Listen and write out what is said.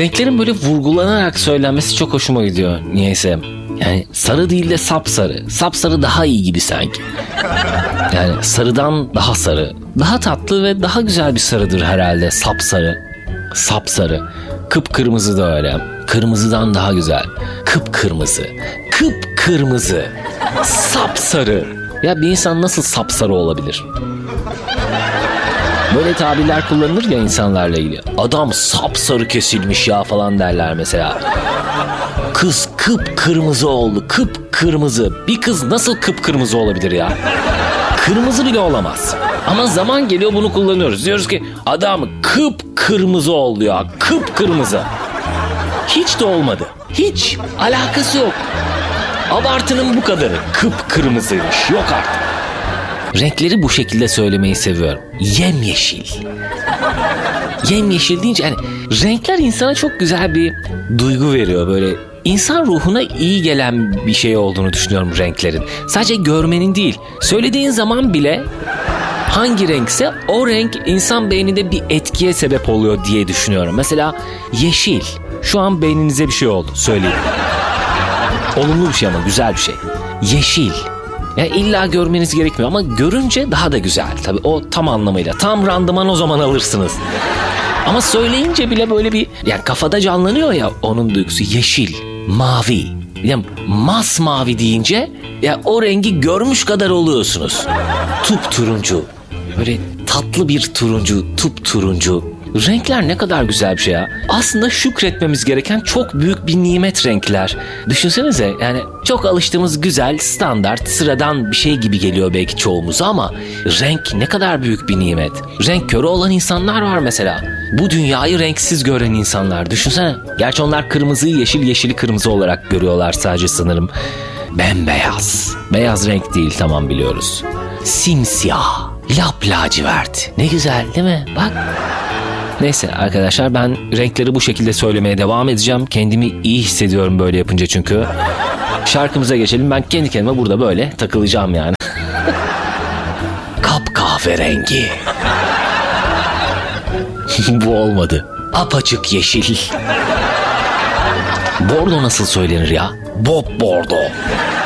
Renklerin böyle vurgulanarak söylenmesi çok hoşuma gidiyor niyeyse. Yani sarı değil de sapsarı. Sapsarı daha iyi gibi sanki. Yani sarıdan daha sarı. Daha tatlı ve daha güzel bir sarıdır herhalde sapsarı. Sapsarı. Kıpkırmızı da öyle. Kırmızıdan daha güzel. Kıpkırmızı. Kıpkırmızı. Sapsarı. Ya bir insan nasıl sapsarı olabilir? Böyle tabirler kullanılır ya insanlarla ilgili. Adam sapsarı kesilmiş ya falan derler mesela. Kız kıpkırmızı oldu. Kıpkırmızı. Bir kız nasıl kıpkırmızı olabilir ya? Kırmızı bile olamaz. Ama zaman geliyor bunu kullanıyoruz. Diyoruz ki adam kıpkırmızı oldu ya. Kıpkırmızı. Hiç de olmadı. Hiç. Alakası yok. Abartının bu kadarı. Kıpkırmızıymış. Yok artık. Renkleri bu şekilde söylemeyi seviyorum. Yemyeşil. Yemyeşil deyince yani renkler insana çok güzel bir duygu veriyor böyle. İnsan ruhuna iyi gelen bir şey olduğunu düşünüyorum renklerin. Sadece görmenin değil, söylediğin zaman bile hangi renkse o renk insan beyninde bir etkiye sebep oluyor diye düşünüyorum. Mesela yeşil. Şu an beyninize bir şey oldu, söyleyeyim. Olumlu bir şey ama güzel bir şey. Yeşil. Yani illa görmeniz gerekmiyor ama görünce daha da güzel. Tabii o tam anlamıyla. Tam randıman o zaman alırsınız. Ama söyleyince bile böyle bir yani kafada canlanıyor ya onun duygusu. Yeşil, mavi. Yani masmavi deyince ya o rengi görmüş kadar oluyorsunuz. Turuncu. Böyle tatlı bir turuncu, turuncu. Renkler ne kadar güzel bir şey ya. Aslında şükretmemiz gereken çok büyük bir nimet renkler. Düşünsenize yani çok alıştığımız güzel, standart, sıradan bir şey gibi geliyor belki çoğumuza ama renk ne kadar büyük bir nimet. Renk körü olan insanlar var mesela. Bu dünyayı renksiz gören insanlar. Düşünsene. Gerçi onlar kırmızıyı yeşil, yeşili kırmızı olarak görüyorlar sadece sanırım. Bembeyaz. Beyaz renk değil, tamam biliyoruz. Simsiyah. Lacivert. Ne güzel değil mi? Bak. Neyse arkadaşlar, ben renkleri bu şekilde söylemeye devam edeceğim. Kendimi iyi hissediyorum böyle yapınca çünkü. Şarkımıza geçelim. Ben kendi kendime burada böyle takılacağım yani. Kapkahverengi. Bu olmadı. Apaçık yeşil. Bordo nasıl söylenir ya? Bob bordo.